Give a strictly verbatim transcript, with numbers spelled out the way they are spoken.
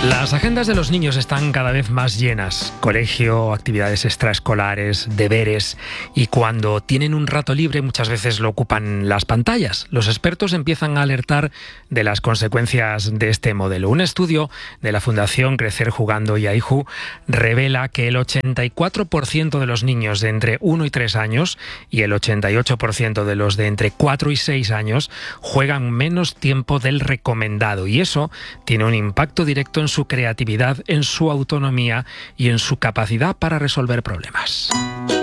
Las agendas de los niños están cada vez más llenas. Colegio, actividades extraescolares, deberes. Y cuando tienen un rato libre muchas veces lo ocupan las pantallas. Los expertos empiezan a alertar de las consecuencias de este modelo. Un estudio de la Fundación Crecer Jugando y AIJU revela que el ochenta y cuatro por ciento de los niños de entre uno y tres años y el ochenta y ocho por ciento de los de entre cuatro y seis años juegan menos tiempo del recomendado. Y eso tiene un impacto directo en su creatividad, en su autonomía y en su capacidad para resolver problemas.